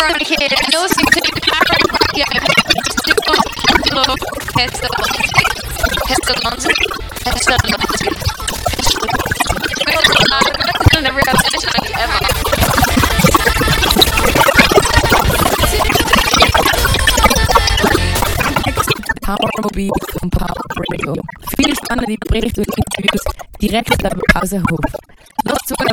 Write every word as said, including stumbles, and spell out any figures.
Powermobil vom Power Radio. Viele spannende Berichte und Interviews direkt am Pausenhof. Los zu